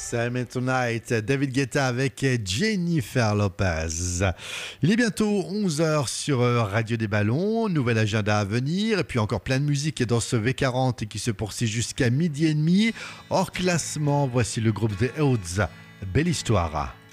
Summer Tonight, David Guetta avec Jennifer Lopez. Il est bientôt 11h sur Radio des Ballons, nouvel agenda à venir, et puis encore plein de musique dans ce V40 qui se poursuit jusqu'à midi et demi. Hors classement, voici le groupe The Odds, Belle Histoire.